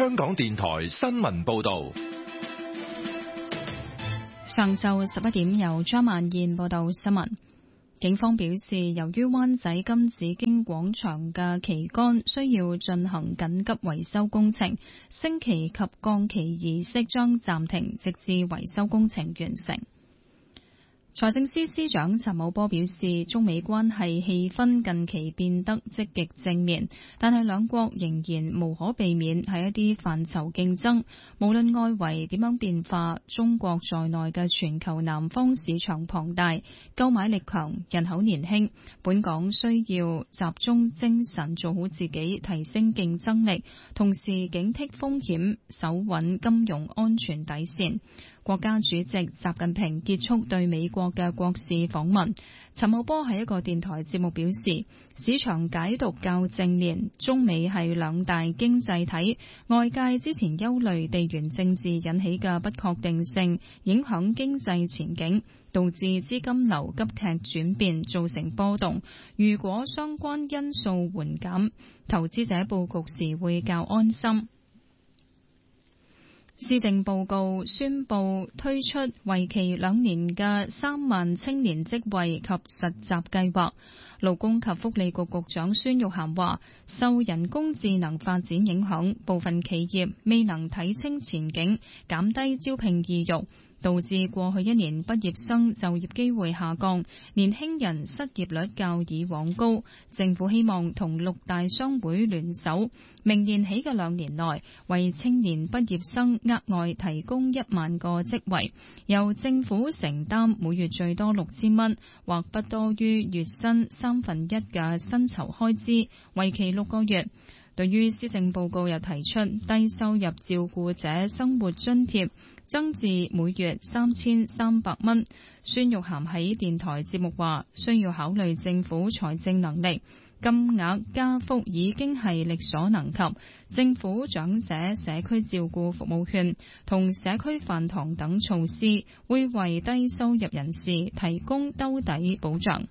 香港電台新聞報道。 上晝11點，由張曼燕報道新聞。警方表示，由於灣仔金紫荊廣場嘅旗杆需要進行緊急維修工程，升旗及降旗儀式將暫停，直至維修工程完成。財政司司長陳茂波表示，中美關係氣氛近期變得積極正面，但係兩國仍然無可避免喺一啲範疇競爭。無論外圍點樣變化，中國在內嘅全球南方市場龐大，購買力強，人口年輕，本港需要集中精神做好自己，提升競爭力，同時警惕風險，守穩金融安全底線。國家主席習近平結束對美國嘅國事訪問。陳茂波喺一個電台節目表示，市場解讀較正面，中美係兩大經濟體，外界之前憂慮地緣政治引起嘅不確定性，影響經濟前景，導致資金流急劇轉變，造成波動。如果相關因素緩減，投資者佈局時會較安心。施政報告宣布推出為期2年嘅3萬青年職位及實習計劃。勞工及福利局局長孫玉菡話，受人工智能發展影響，部分企業未能睇清前景，減低招聘意欲，導致過去1年畢業生就業機會下降，年輕人失業率較以往高。政府希望同6大商會聯手，明年起嘅2年內，為青年畢業生額外提供1萬個職位，由政府承擔每月最多6000蚊，或不多於月薪1/3嘅薪酬開支，為期6個月。對於施政報告又提出低收入照顧者生活津貼增至每月3300蚊，孫玉菡喺電台節目話，需要考慮政府財政能力，金額加幅已經係力所能及。政府長者社區照顧服務券同社區飯堂等措施，會為低收入人士提供兜底保障。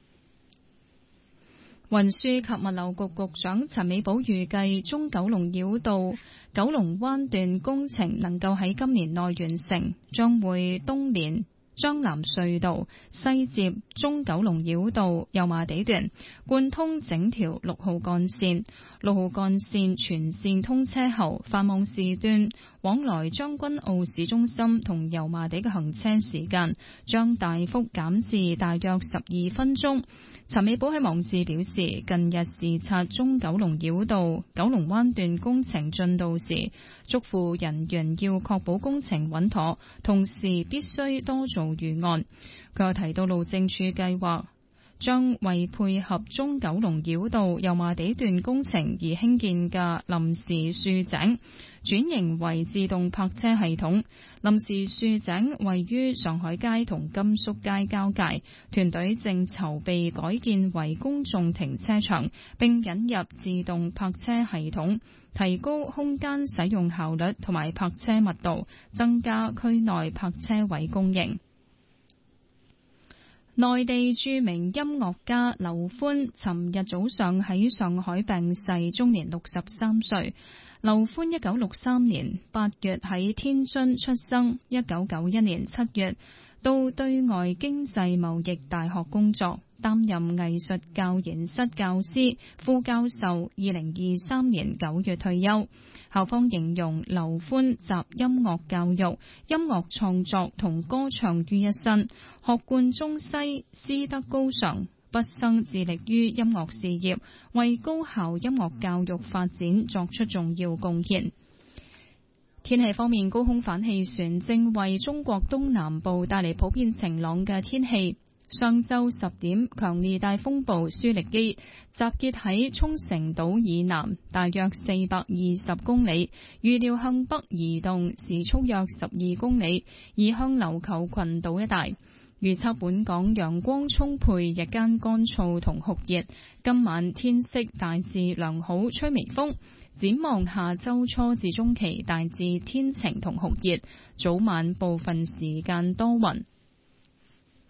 運輸及物流局局長陳美寶預計中九龍繞道九龍灣段工程能夠喺今年內完成，將會東連將南隧道，西接中九龍繞道油麻地段，貫通整條6號幹線。6號幹線全線通車後，繁忙時段往來將軍澳市中心同油麻地嘅行車時間將大幅減至大約12分鐘。陳美寶喺網誌表示，近日視察中九龍繞道九龍灣段工程進度時，囑咐人員要確保工程穩妥，同時必須多做預案。佢又提到路政署計劃將為配合中九龍繞道油麻地段工程而興建嘅臨時豎井轉型為自動泊車系統。臨時豎井位於上海街同甘肅街交界，團隊正籌備改建為公眾停車場，並引入自動泊車系統，提高空間使用效率同埋泊車密度，增加區內泊車位供應。內地著名音樂家劉歡尋日早上喺上海病逝，終年63歲。劉歡1963年8月喺天津出生，1991年7月到對外經濟貿易大學工作，擔任藝術教研室教師、副教授。2023年9月退休。校方形容劉歡集音樂教育、音樂創作同歌唱於一身，學貫中西，師德高尚，畢生致力於音樂事業，為高校音樂教育發展作出重要貢獻。天氣方面，高空反氣旋正為中國東南部帶嚟普遍晴朗嘅天氣。上晝10點，強烈大風暴舒力基集結喺沖繩島以南大約420公里，預料向北移動，時速約12公里，移向琉球群島一帶。預測本港陽光充沛，日間乾燥同酷熱，今晚天色大致良好，吹微風。展望下周初至中期大致天晴同酷熱，早晚部分時間多雲。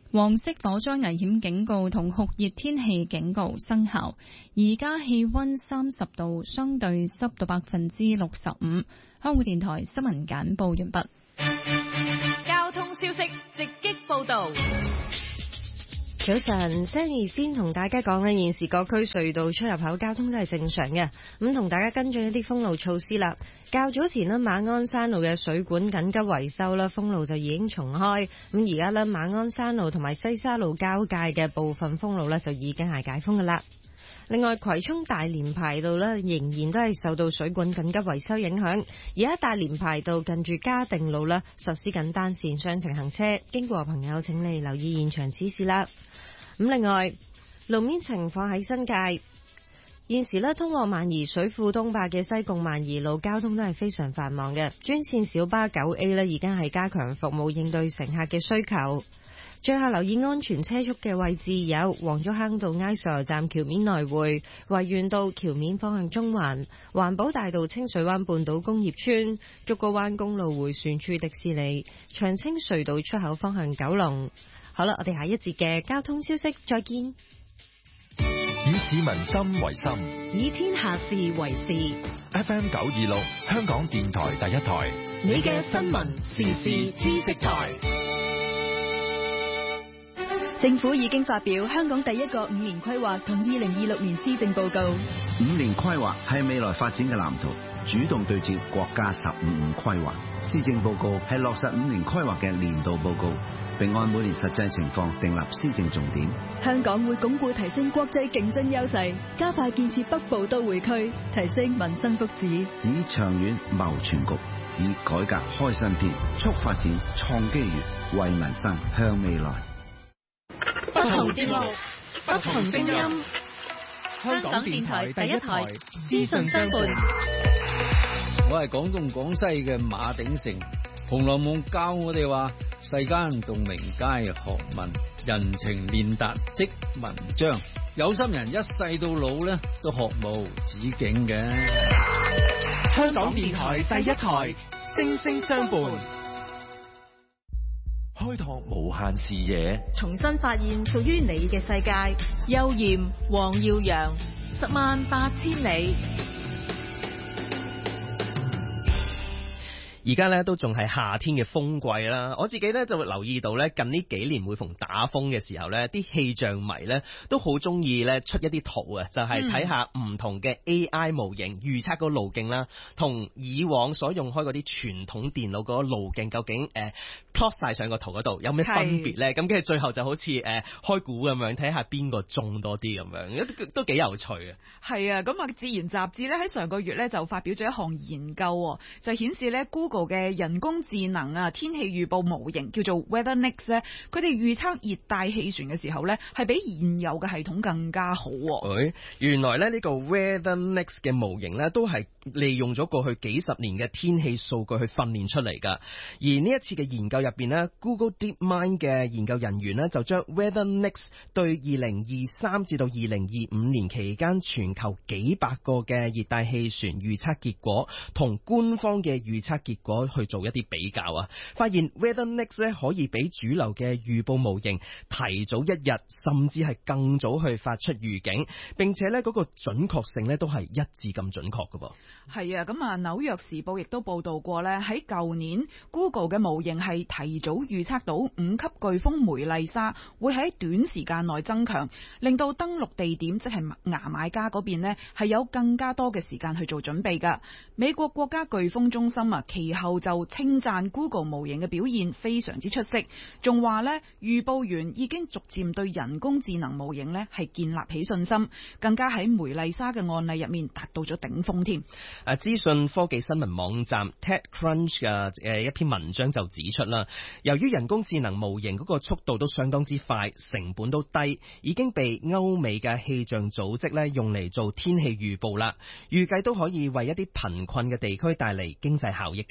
黃色火災危險警告同酷熱天氣警告生效。而家氣溫30度，相對濕度65%。香港電台新聞簡報完畢。 交通消息直擊報道。 早晨 ，Sammy 先同大家講現時各區隧道出入口交通都係正常嘅，咁同大家跟進一啲封路措施啦。較早前呢，馬鞍山路嘅水管緊急維修啦，封路就已經重開。咁而家呢，馬鞍山路同埋西沙路交界嘅部分封路呢，就已經係解封噶啦。另外，葵涌大連排道呢，仍然都係受到水管緊急維修影響。而家大連排道近住嘉定路呢，實施緊單線雙程行車，經過朋友請你留意現場指示啦。咁另外，路面情況喺新界，現時呢，通往萬宜水庫東壩嘅西貢萬宜路交通都係非常繁忙嘅，專線小巴 9A 呢已經係加強服務應對乘客嘅需求。最後留意安全車速嘅位置有黃竹坑道埃索油站橋面來回、維園道橋面方向中環、環保大道清水灣半島工業村、竹篙灣公路迴旋處迪士尼、長青隧道出口方向九龍。好啦，我哋下一節嘅交通消息再見。 以市民心為心， 以天下事為事。 FM 926，香港電台第一台， 你嘅新聞時事知識台。政府已經發表香港第一個5年規劃同2026年施政報告。 5年規劃係未來發展嘅藍圖，主動對接國家15五規劃。施政報告係落實5年規劃嘅年度報告，並按每年實際情況訂立施政重點。 香港會鞏固提升國際競爭優勢，加快建設北部都會區，提升民生福祉， 以長遠謀全局，以改革開新篇，促發展創機遇，為民生向未來。 不同節目，不同聲音。 香港電台第一台，資訊相伴。 我係廣東廣西嘅馬鼎盛。《紅樓夢》教我哋話：世間洞明皆學問，人情練達即文章。有心人一世到老咧，都學無止境嘅。 香港電台第一台，聲聲相伴，開拓無限視野， 重新發現屬於你嘅世界。邱艷、黃耀揚，108000里。 而家咧都仲係夏天嘅風季啦，我自己咧就會留意到咧，近呢幾年每逢打風嘅時候咧，啲氣象迷咧都好中意咧出一啲圖啊，就係睇下唔同嘅 AI 模型預測個路徑啦，同以往所用開嗰啲傳統電腦嗰個路徑究竟plot 晒上個圖嗰度有咩分別咧？咁跟住最後就好似開估咁樣，睇下邊個中多啲咁樣，都幾有趣啊！ 係啊，咁啊，自然雜誌咧喺上個月咧就發表咗一項研究，就顯示咧 Google 嘅人工智能天氣預報模型叫做 WeatherNex 咧，佢哋預測熱帶氣旋嘅時候咧，係比現有嘅系統更加好。 原來咧呢個 WeatherNex 嘅模型咧都係利用咗過去幾十年嘅天氣數據去訓練出嚟噶。而呢一次嘅研究入邊咧 ，Google DeepMind 嘅研究人員咧就將 WeatherNex 對2023至到2025年期間全球幾百個嘅熱帶氣旋預測結果同官方嘅預測結果去做一啲比較啊，發現 WeatherNex 咧可以比主流嘅預報模型提早1日，甚至係更早去發出預警，並且咧嗰個準確性咧都係一致咁準確噶噃。 係啊，咁啊紐約時報亦都報道過咧，喺舊年 Google 嘅模型係提早預測到5級颶風梅麗莎會喺短時間內增強，令到登陸地點即係牙買加嗰邊咧係有更加多嘅時間去做準備噶。美國國家颶風中心其後就稱讚 Google 模型嘅表現非常之出色，仲話咧預報員已經逐漸對人工智能模型咧係建立起信心，更加喺梅麗莎嘅案例入面達到咗頂峰添。 資訊科技新聞網站 TechCrunch 嘅一篇文章就指出啦，由於人工智能模型嗰個速度都相當之快，成本都低，已經被歐美嘅氣象組織咧用嚟做天氣預報啦，預計都可以為一啲貧困嘅地區帶嚟經濟效益嘅。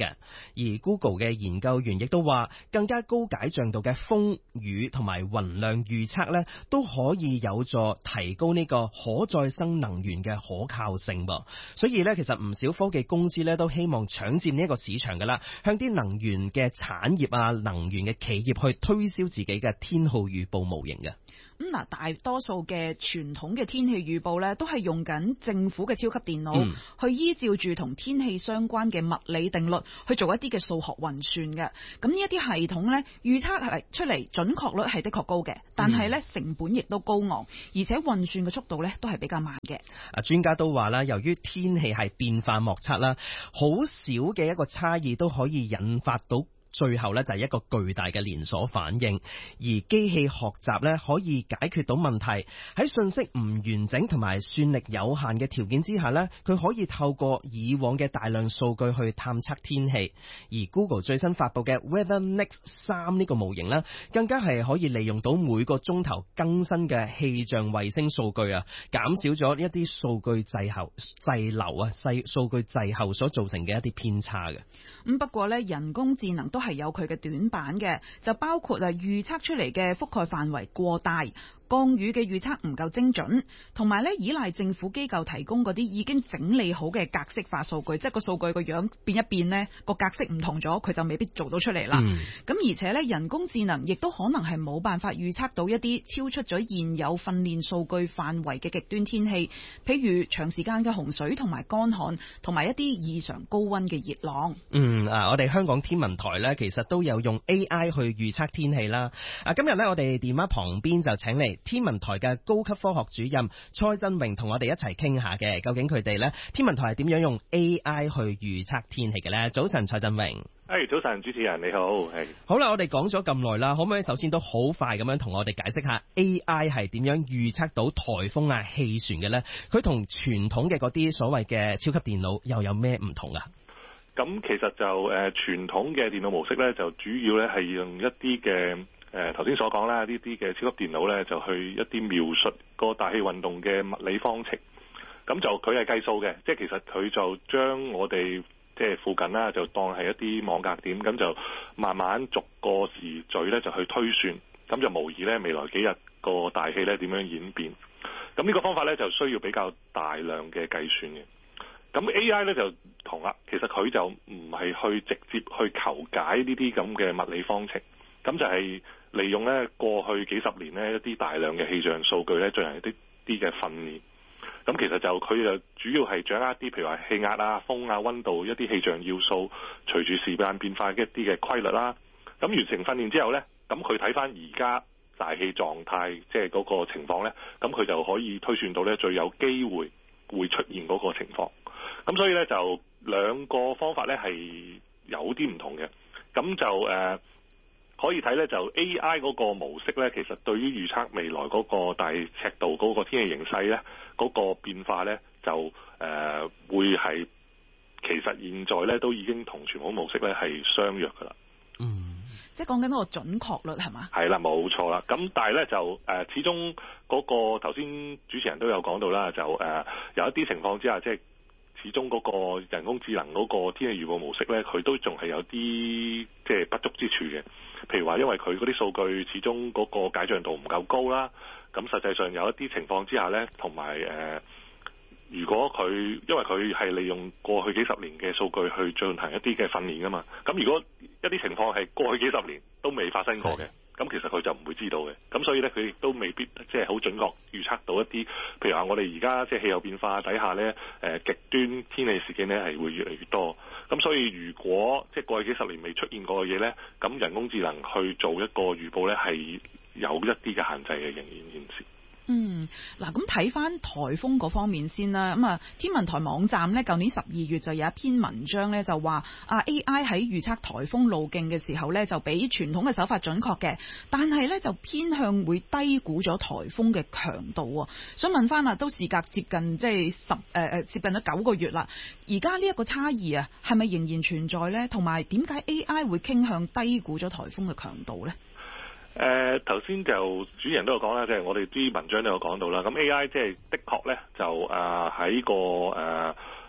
嘅。而 Google 嘅研究員亦都話，更加高解像度嘅風雨同埋雲量預測咧，都可以有助提高呢個可再生能源嘅可靠性噃。所以咧，其實唔少科技公司咧都希望搶佔呢一個市場噶啦，向啲能源嘅產業啊、能源嘅企業去推銷自己嘅天氣預報模型嘅。 咁嗱，大多數嘅傳統嘅天氣預報咧，都係用緊政府嘅超級電腦，去依照住同天氣相關嘅物理定律去做一啲嘅數學運算嘅。咁呢一啲系統咧，預測係出嚟準確率係的確高嘅，但係咧成本亦都高昂，而且運算嘅速度咧都係比較慢嘅。 專家都話啦，由於天氣係變化莫測啦，好少嘅一個差異都可以引發到最後咧就係一個巨大嘅連鎖反應，而機器學習咧可以解決到問題。喺信息唔完整同埋算力有限嘅條件之下咧，佢可以透過以往嘅大量數據去探測天氣。而 Google 最新發佈嘅 WeatherNext 3呢個模型咧，更加係可以利用到每個鐘頭更新嘅氣象衛星數據啊，減少咗一啲數據滯留啊、數據滯後所造成嘅一啲偏差嘅。 不過咧，人工智能都係有佢嘅短板嘅，就包括預測出嚟嘅覆蓋範圍過大，降雨嘅預測唔夠精準，同埋咧依賴政府機構提供嗰啲已經整理好嘅格式化數據，即係個數據個樣變一變呢，個格式唔同咗，佢就未必做到出嚟啦。咁而且咧，人工智能亦都可能係冇辦法預測到一啲超出咗現有訓練數據範圍嘅極端天氣，譬如長時間嘅洪水同埋乾旱，同埋一啲異常高溫嘅熱浪。 我哋香港天文台咧，其實都有用 AI 去預測天氣啦。今日咧，我哋電話旁邊就請嚟天文台嘅高級科學主任蔡振榮同我哋一齊傾下嘅，究竟佢哋咧天文台係點樣用 AI 去預測天氣嘅咧？早晨，蔡振榮。 早晨，主持人你好。 好啦，我哋講咗咁耐啦，可唔可以首先都好快咁樣同我哋解釋下 AI 係點樣預測到颱風啊、氣旋嘅咧？佢同傳統嘅嗰啲所謂嘅超級電腦又有咩唔同啊？ 咁其實就傳統嘅電腦模式咧，就主要咧係用一啲嘅頭先所講啦，呢啲嘅超級電腦咧就去一啲描述個大氣運動嘅物理方程。咁就佢係計數嘅，即係其實佢就將我哋即係附近啦，就當係一啲網格點，咁就慢慢逐個時序咧就去推算，咁就模擬咧未來幾日個大氣咧點樣演變。咁呢個方法咧就需要比較大量嘅計算嘅。咁 AI 咧就同啦，其實佢就唔係去直接去求解呢啲咁嘅物理方程，咁就係利用咧過去幾十年咧一啲大量嘅氣象數據咧進行一啲嘅訓練。咁其實就佢就主要係掌握一啲譬如話氣壓啊、風啊、溫度一啲氣象要素，隨住時間變化嘅一啲嘅規律啦。咁完成訓練之後咧，咁佢睇翻而家大氣狀態，即係嗰個情況咧，咁佢就可以推算到咧最有機會出現嗰個情況。咁所以咧就兩個方法咧係有啲唔同嘅。咁就可以睇咧就 AI 嗰個模式咧，其實對於預測未來嗰個大尺度嗰個天氣形勢咧，嗰個變化咧就會係其實現在咧都已經同傳統模式咧係相若噶啦。 即係講緊嗰個準確率係嘛？ 係啦，冇錯啦。咁但係咧就始終嗰個頭先主持人都有講到啦，就有一啲情況之下，即係始終嗰個人工智能嗰個天氣預報模式咧，佢都仲係有啲即係不足之處嘅。譬如話，因為佢嗰啲數據始終嗰個解像度唔夠高啦。咁實際上有一啲情況之下咧，同埋如果因為佢係利用過去幾十年嘅數據去進行一啲嘅訓練噶嘛，咁如果一啲情況係過去幾十年都未發生過嘅，咁其實佢就唔會知道嘅。咁所以咧，佢亦都未必即係好準確預測到一啲，譬如話我哋而家即係氣候變化底下咧，極端天氣事件咧係會越嚟越多。咁所以如果即係過去幾十年未出現過嘅嘢咧，咁人工智能去做一個預報咧係有一啲嘅限制嘅，仍然現時。 嗱，咁睇翻颱風嗰方面先啦。咁天文台網站呢，舊年12月就有一篇文章呢，就話AI 喺預測颱風路徑嘅時候呢，就比傳統嘅手法準確嘅，但係呢，就偏向會低估咗颱風嘅強度。想問翻都時隔接近即係接近咗9個月啦，而家呢一個差異係咪仍然存在呢？同埋點解 AI 會傾向低估咗颱風嘅強度呢？ 頭先就主持人都有講啦，即係我哋啲文章都有講到啦。咁 AI 即係的確咧，就喺個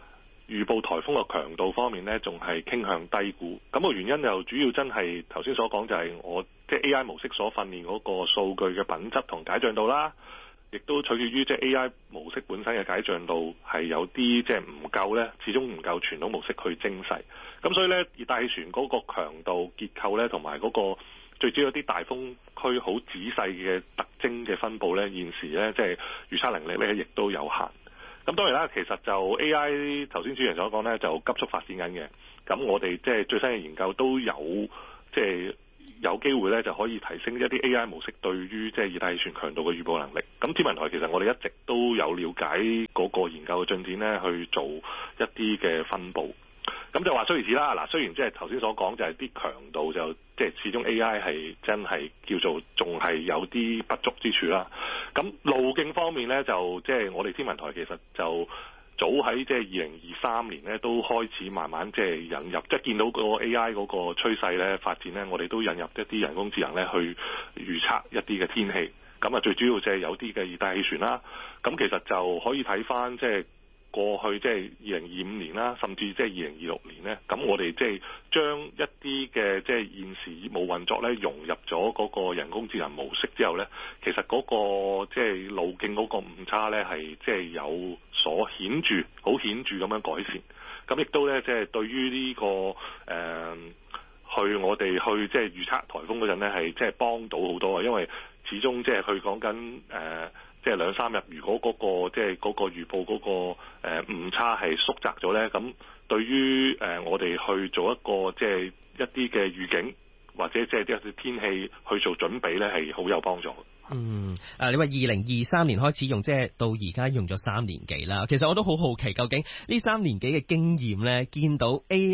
預報颱風嘅強度方面呢，仲係傾向低估。咁個原因就主要真係頭先所講，就係我即係 AI 模式所訓練嗰個數據嘅品質同解像度啦，亦都取決於即係 AI 模式本身嘅解像度係有啲即係唔夠呢，始終唔夠傳統模式去精細。咁所以呢，熱帶氣旋嗰個強度結構呢，同埋嗰個最主要啲大風區好仔細嘅特徵嘅分佈呢，現時呢，即係預測能力呢，亦都有限。咁當然啦，其實就 AI 頭先主持人所講呢，就急速發展緊嘅。咁我哋即係最新嘅研究都有即係有機會呢，就可以提升一啲 AI 模式對於即係熱帶氣旋強度嘅預報能力。咁天文台其實我哋一直都有了解嗰個研究嘅進展呢，去做一啲嘅分佈。咁就話雖如此啦，嗱，雖然即係頭先所講就係啲強度就即係始終 AI 係真係叫做仲係有啲不足之處啦。咁路徑方面呢，就即係我哋天文台其實就早喺即係2023年呢都開始慢慢即係引入，即係見到個 AI 嗰個趨勢呢發展呢，我哋都引入一啲人工智能呢去預測一啲嘅天氣。咁啊最主要就係有啲嘅熱帶氣旋啦。咁其實就可以睇翻即係過去即係2025年啦，甚至即係2026年呢，咁我哋即係將一啲嘅即係現時業務運作呢融入咗嗰個人工智能模式之後呢，其實嗰個即係路徑嗰個誤差呢係即係有所顯著，好顯著咁樣改善。咁亦都呢，即係對於呢個去我哋去即係預測颱風嗰陣呢，係即係幫到好多嘅，因為始終即係佢講緊即係2-3日，如果嗰個即係嗰個預報嗰個誤差係縮窄咗咧，咁對於我哋去做一個即係一啲嘅預警或者即係啲天氣去做準備咧，係好有幫助。 你話2023年開始用，即係到而家用咗3年幾啦。其實我都好好奇，究竟呢3年幾嘅經驗咧，見到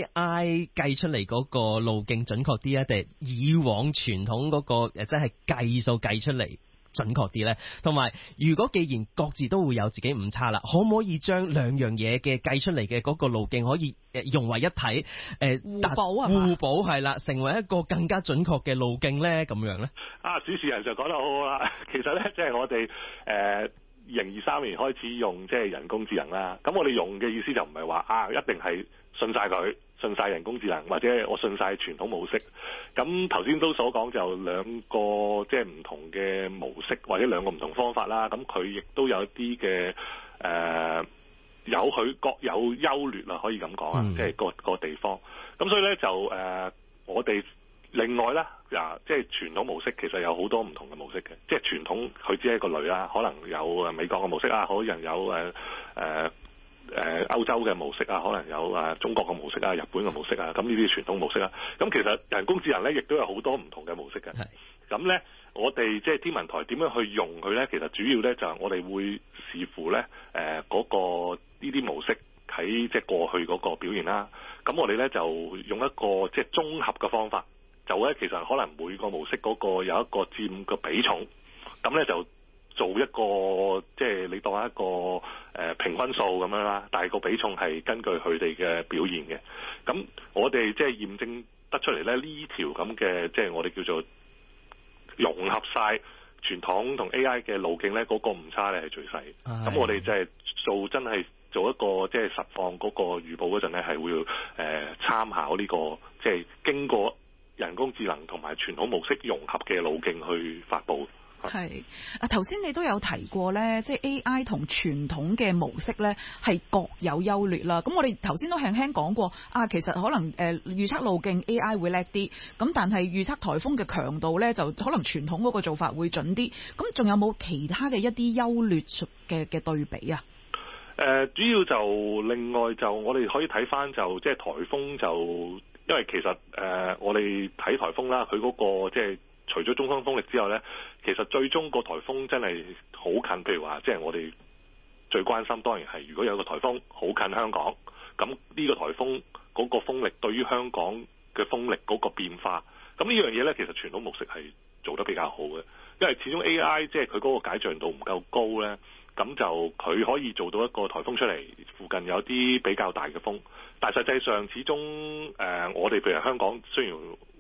AI 計出嚟嗰個路徑準確啲啊，定係以往傳統嗰個真係計數計出嚟準確啲呢？同埋如果既然各自都會有自己誤差啦，可唔可以將兩樣嘢嘅計出嚟嘅嗰個路徑可以融為一體，互補係啦，成為一個更加準確嘅路徑呢？咁樣呢？ 主持人就講得好好啦。其實呢，即係我哋2023年開始用即係人工智能啦。咁我哋用嘅意思就唔係話一定係信晒佢，信晒人工智能，或者我信晒傳統模式。咁頭先都所講就兩個即係唔同嘅模式，或者兩個唔同方法啦。咁佢亦都有啲嘅有佢各有優劣啦，可以咁講啊，即係個地方。咁所以咧就我哋另外咧即係傳統模式其實有好多唔同嘅模式嘅，即係傳統佢只係一個類啦，可能有美國嘅模式啊，可能有歐洲嘅模式啊，可能有中國嘅模式啊，日本嘅模式啊，咁呢啲傳統模式啊。咁其實人工智能咧亦都有好多唔同嘅模式嘅。咁咧我哋即係天文台點樣去用佢咧？其實主要咧就係我哋會視乎咧嗰個呢啲模式喺即係過去嗰個表現啦。咁我哋咧就用一個即係綜合嘅方法，就咧其實可能每個模式嗰個有一個佔嘅比重，咁咧就做一個即係你當一個平均數咁樣啦，但係個比重係根據佢哋嘅表現嘅。咁我哋即係驗證得出嚟咧，呢條咁嘅即係我哋叫做融合晒傳統同 AI 嘅路徑咧，嗰個誤差咧係最細。咁我哋就係真係做一個即係實況嗰個預報嗰陣咧，係會參考呢個即係經過人工智能同埋傳統模式融合嘅路徑去發布。 係頭先你都有提過咧，即係 AI 同傳統嘅模式咧係各有優劣啦。咁我哋頭先都輕輕講過其實可能預測路徑 AI 會叻啲，咁但係預測颱風嘅強度咧就可能傳統嗰個做法會準啲。咁仲有冇其他嘅一啲優劣嘅對比啊？ 主要就另外就我哋可以睇翻就即係颱風就，因為其實我哋睇颱風啦，佢嗰個即係除咗中風風力之外呢，其實最終個颱風真係好近。譬如話，即係我哋最關心當然係如果有個颱風好近香港，咁呢個颱風嗰個風力對於香港嘅風力嗰個變化，咁呢樣嘢呢，其實傳統模式係做得比較好嘅，因為始終 AI 即係佢嗰個解像度唔夠高呢，咁就佢可以做到一個颱風出嚟，附近有啲比較大嘅風，但係實際上始終我哋譬如香港雖然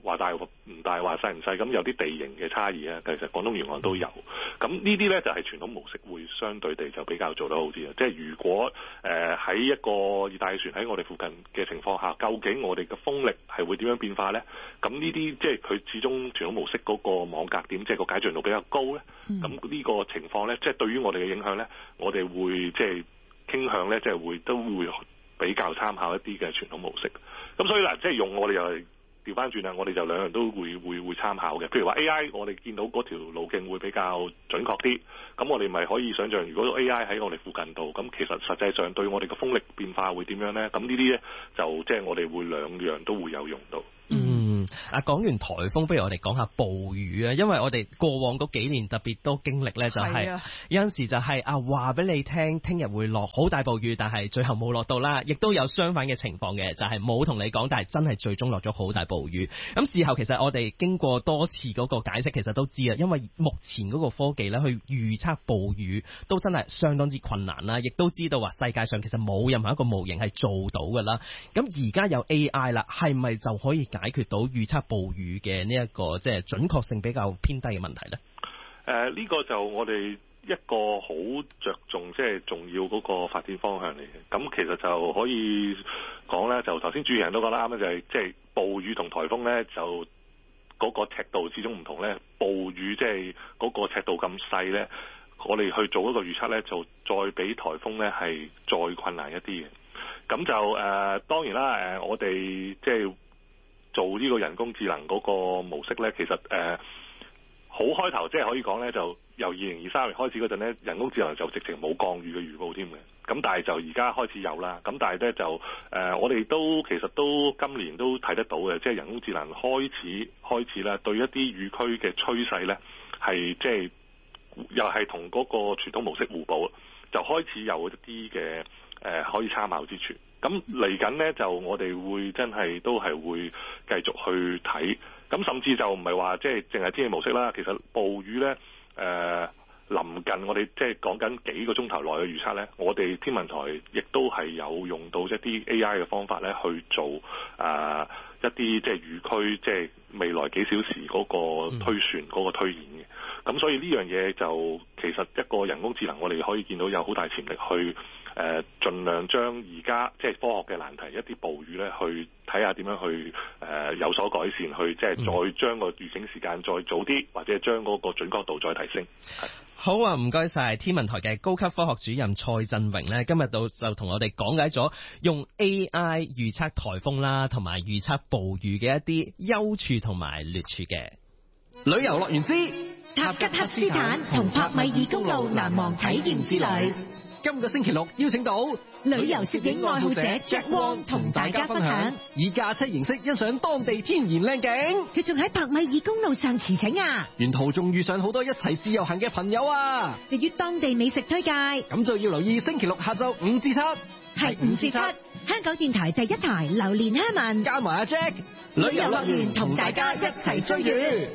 話大唔大，話細唔細，咁有啲地形嘅差異啊。其實廣東沿岸都有。咁呢啲咧就係傳統模式會相對地就比較做得好啲啊。即係如果喺一個熱帶氣旋喺我哋附近嘅情況下，究竟我哋嘅風力係會點樣變化咧？咁呢啲即係佢始終傳統模式嗰個網格點，即係個解像度比較高咧。咁呢個情況咧，即係對於我哋嘅影響咧，我哋會即係傾向咧，即係都會比較參考一啲嘅傳統模式。咁所以嗱，即係用我哋又係調翻轉啦，我哋就兩樣都會參考嘅。譬如話 AI，我哋見到嗰條路徑會比較準確啲，咁我哋咪可以想像，如果 AI 喺我哋附近度，咁其實實際上對我哋嘅風力變化會點樣咧？咁呢啲咧就即係我哋會兩樣都會有用到。 講完颱風，不如我哋講下暴雨啊！因為我哋過往嗰幾年特別多經歷咧，就係有陣時就係話俾你聽，聽日會落好大暴雨，但係最後冇落到啦。亦都有相反嘅情況嘅，就係冇同你講，但係真係最終落咗好大暴雨。咁事後其實我哋經過多次嗰個解釋，其實都知啊，因為目前嗰個科技咧去預測暴雨都真係相當之困難啦。亦都知道話世界上其實冇任何一個模型係做到㗎啦。咁而家有 AI 啦，係咪就可以解決到預測暴雨嘅呢一個即係準確性比較偏低嘅問題呢？ 呢個就我哋一個好着重即係重要嗰個發展方向嚟嘅。咁其實就可以講咧，就頭先主持人都講得啱咧，就係即係暴雨同颱風咧，就嗰個尺度始終唔同咧。暴雨即係嗰個尺度咁細咧，我哋去做一個預測咧，就再比颱風咧係再困難一啲嘅。咁就當然啦，我哋即係做呢個人工智能嗰個模式咧，其實好開頭即係可以講咧，就由2023年開始嗰陣咧，人工智能就直情冇降雨嘅預報添嘅。咁但係就而家開始有啦。咁但係咧就我哋都其實都今年都睇得到嘅，即係人工智能開始啦，對一啲雨區嘅趨勢咧係即係又係同嗰個傳統模式互補，就開始有一啲嘅可以參考之處。咁嚟緊呢，就我哋會真係都係會繼續去睇，咁甚至就唔係話即係淨係天氣模式啦。其實暴雨呢，臨近我哋即係講緊幾個鐘頭內嘅預測呢，我哋天文台亦都係有用到一啲 AI 嘅方法呢去做一啲即係雨區即係未來幾小時嗰個推算嗰個推演嘅。咁所以呢樣嘢就其實一個人工智能，我哋可以見到有好大潛力去盡量將而家即係科學嘅難題一啲暴雨咧，去睇下點樣去有所改善，去即係再將個預警時間再早啲，或者將嗰個準確度再提升。 好啊，唔該晒天文台嘅高級科學主任蔡振榮呢，今日就同我哋講解咗用 AI 預測颱風啦，同埋預測暴雨嘅一啲優處同埋劣處嘅。 旅遊樂園之塔吉克斯坦同帕米爾公路難忘體驗之旅。 今個星期六邀請到旅遊攝影愛好者 Jack Wong 同大家分享， 以駕車形式欣賞當地天然靚景。 佢仲喺帕米爾公路上馳騁啊！ 沿途仲遇上好多一齊自由行嘅朋友啊！ 至於當地美食推介， 咁就要留意星期六下晝5至7， 係5至7，香港電台第一台榴蓮香文加埋阿 Jack， 旅遊樂園同大家一齊追月。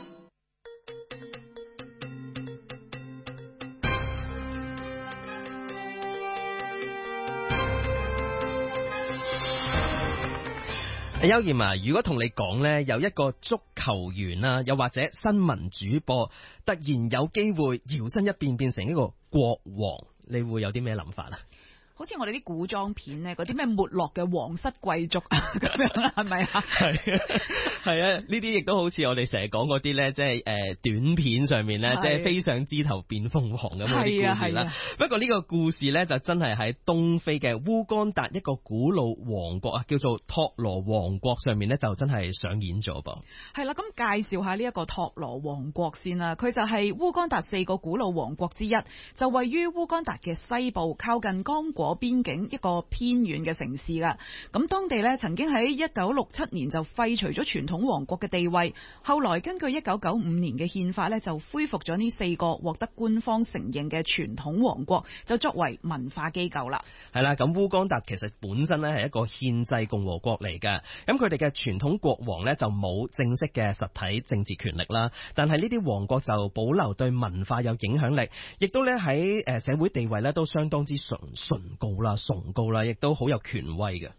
邱賢啊，如果同你講呢，有一個足球員啦，又或者新聞主播突然有機會搖身一變變成一個國王，你會有啲咩諗法啊？ 好似我哋啲古裝片咧，嗰啲咩沒落嘅皇室貴族啊，咁樣啦，係咪啊？ 係啊，呢啲亦都好似我哋成日講嗰啲咧，即係短片上面咧，即係飛上枝頭變鳳凰咁嗰啲故事啦。不過呢個故事咧，就真係喺東非嘅烏干達一個古老王國啊，叫做托羅王國上面咧，就真係上演咗噃。 係啦，咁介紹下呢一個托羅王國先啦。佢就係烏干達4個古老王國之一，就位於烏干達嘅西部，靠近剛果邊境一個偏遠嘅城市噶。咁當地咧曾經喺1967年就廢除咗傳統王國嘅地位，後來根據1995年嘅憲法咧就恢復咗呢4個獲得官方承認嘅傳統王國，就作為文化機構啦。 係啦，咁烏干達其實本身咧係一個憲制共和國嚟嘅，咁佢哋嘅傳統國王咧就冇正式嘅實體政治權力啦，但係呢啲王國就保留對文化有影響力，亦都咧喺社會地位咧都相當之崇高啦，亦都好有權威嘅。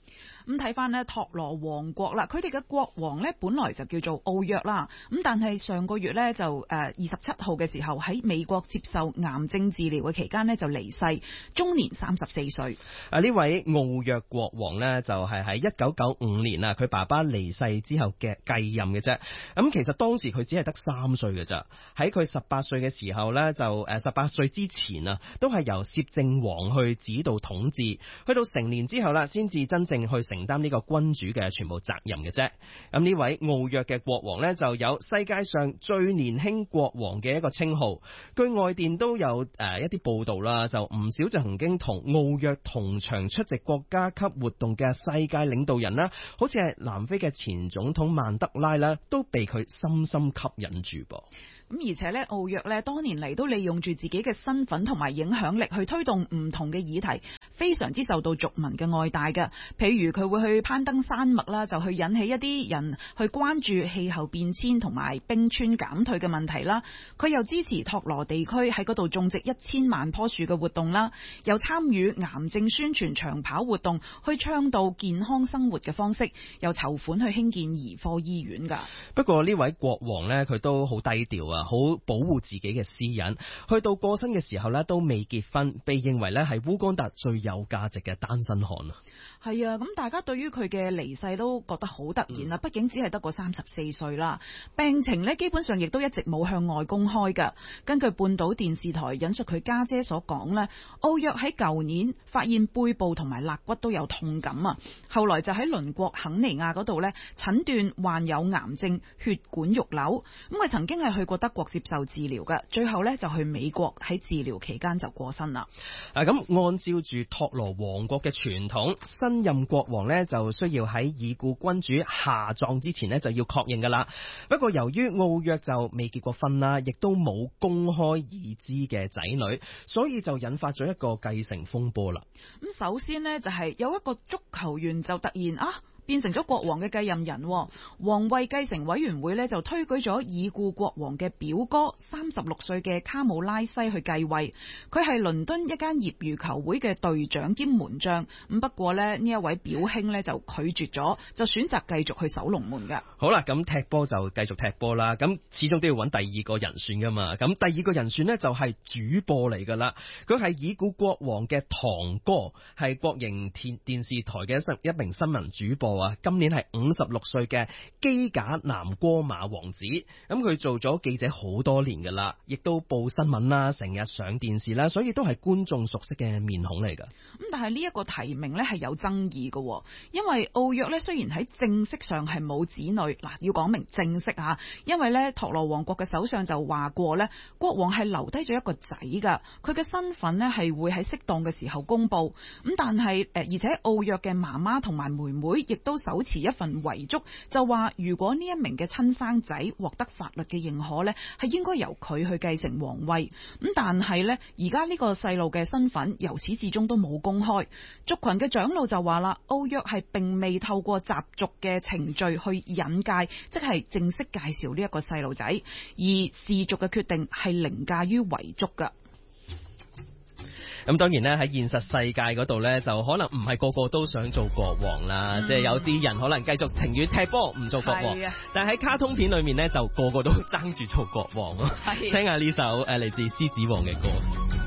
咁睇翻呢托羅王國啦，佢哋嘅國王呢本來就叫做奧約啦，咁但係上個月呢，就27號嘅時候喺美國接受癌症治療嘅期間呢，就離世，終年34歲。 呢位奧約國王呢，就係喺1995年啊，佢爸爸離世之後嘅繼任嘅啫。咁其實當時佢只係得3歲嘅咋，喺佢18歲嘅時候呢，就18歲之前啊，都係由攝政王去指導統治，去到成年之後啦，先至真正去承擔呢個君主嘅全部責任嘅啫。咁呢位奧約嘅國王呢，就有世界上最年輕國王嘅一個稱號。據外電都有一啲報道啦，就唔少就曾經同奧約同場出席國家級活動嘅世界領導人啦，好似係南非嘅前總統曼德拉啦，都被佢深深吸引住噃。 咁而且咧，奧約咧多年嚟都利用住自己嘅身份同埋影響力去推動唔同嘅議題，非常之受到族民嘅愛戴嘅。譬如佢會去攀登山脈啦，就去引起一啲人去關注氣候變遷同埋冰川減退嘅問題啦。佢又支持托羅地區喺嗰度種植1000萬棵樹嘅活動啦，又參與癌症宣傳長跑活動，去倡導健康生活嘅方式，又籌款去興建兒科醫院㗎。 不過呢位國王呢，佢都好低調啊，好保護自己嘅私隱。去到過身嘅時候呢，都未結婚，被認為呢係烏干達最有價值嘅單身漢啊。 係啊，咁大家對於佢嘅離世都覺得好突然啦，畢竟只係得個34歲啦，病情呢基本上亦都一直冇向外公開㗎。根據半島電視台引述佢家姐所講呢，奧約喺舊年發現背部同埋肋骨都有痛感啊，後來就喺鄰國肯尼亞嗰度呢診斷患有癌症血管肉瘤，咁佢曾經係去過德國接受治療㗎，最後呢就去美國喺治療期間就過身啦。 咁按照住托羅王國嘅傳統，新任國王呢就需要喺已故君主下葬之前呢就要確認噶啦。不過由於奧約就未結過婚啦，亦都冇公開已知嘅仔女，所以就引發咗一個繼承風波啦。 咁首先呢，就係有一個足球員就突然變成咗國王嘅繼任人，皇位繼承委員會呢就推舉咗已故國王嘅表哥36歲嘅卡姆拉西去繼位。佢係倫敦一間業餘球會嘅隊長兼門將，咁不過呢一位表兄呢就拒絕咗，就選擇繼續去守龍門㗎。 好啦，咁踢波就繼續踢波啦，咁始終都要揾第二個人選噶嘛。咁第二個人選呢就係主播嚟噶啦，佢係已故國王嘅堂哥，係國營電視台嘅一名新聞主播。今年係56歲嘅基賈南戈馬王子，咁佢做咗記者好多年噶啦，亦都報新聞啦，成日上電視啦，所以都係觀眾熟悉嘅面孔嚟噶。 咁但係呢一個提名呢係有爭議嘅，因為奧約呢雖然喺正式上係冇子女，嗱要講明正式吓，因為呢托羅王國嘅首相就話過呢，國王係留低咗一個仔噶，佢嘅身份呢係會喺適當嘅時候公布。咁但係而且奧約嘅媽媽同埋妹妹亦都手持一份遺囑，就話如果呢一名嘅親生仔獲得法律嘅認可呢，係應該由佢去繼承皇位。咁但係呢，而家呢個細路嘅身份由始至終都冇公開。族群嘅長老就話啦，奧約係並未透過習俗嘅程序去引介，即係正式介紹呢一個細路仔，而氏族嘅決定係凌駕於遺囑噶。 咁當然咧，喺現實世界嗰度咧，就可能唔係個個都想做國王啦，即係有啲人可能繼續情願踢波唔做國王，但係喺卡通片裏面咧，就個個都爭住做國王咯。聽下呢首嚟自獅子王嘅歌。